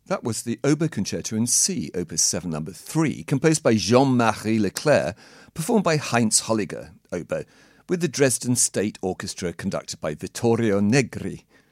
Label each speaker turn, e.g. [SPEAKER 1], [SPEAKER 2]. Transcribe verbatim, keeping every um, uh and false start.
[SPEAKER 1] That was the Oboe Concerto in C, Opus seven, number three, composed by Jean-Marie Leclerc, performed by Heinz Holliger, oboe, with the Dresden State Orchestra conducted by Vittorio Negri.